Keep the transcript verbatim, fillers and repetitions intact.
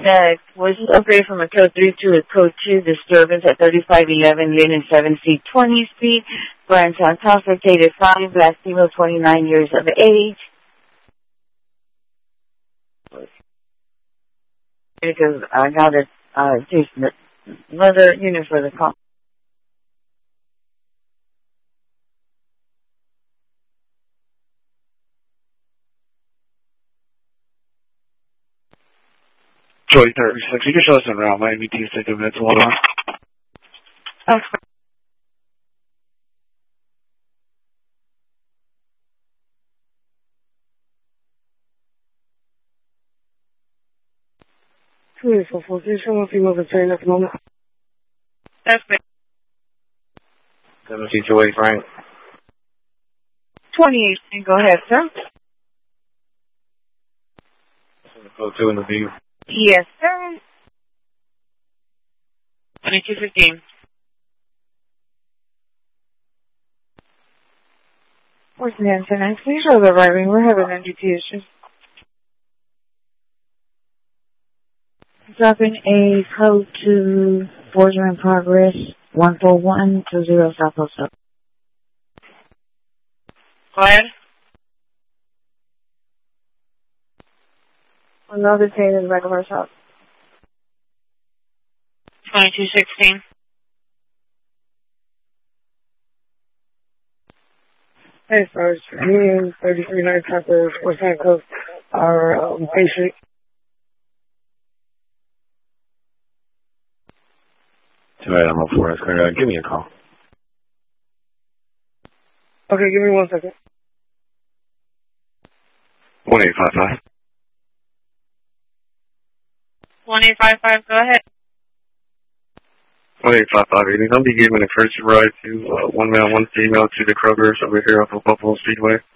that was upgraded from a code three to a code two disturbance at thirty-five eleven Linen seven C twenty Street, Bryan Santos, located five, black female, twenty-nine years of age. Because I got a uh, just another unit for the call. Troy thirty-six, you can show us around Miami T six of mental hold on. Okay. Please, for position of female return at the moment. That's me. seven two eight, Frank. twenty-eight, go ahead, sir. Code two in the view. Yes, sir. twenty-two fifteen. Where's Nancy? Please show the arriving. We're having N G T issues. Dropping a code to border in progress, one four one two zero Southwest. Go ahead. Another chain in the back of our shop. twenty-two sixteen. Hey, first, me and thirty-three nine Tucker, West Handcuffs, are um, patient. All right, I'm up for it. Uh, give me a call. Okay, give me one second. one eight five five. one eight five five, go ahead. one eight five five, I'll be giving a courtesy ride to uh, one male, one female to the Kroger's over here off of Buffalo Speedway.